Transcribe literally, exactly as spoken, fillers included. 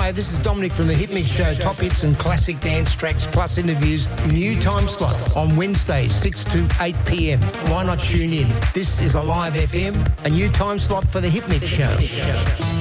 Hi, this is Dominic from The Hit Mix Show. Top hits and classic dance tracks plus interviews. New time slot on Wednesdays, six to eight p.m. Why not tune in? This is a live F M, a new time slot for The Hit Mix Show.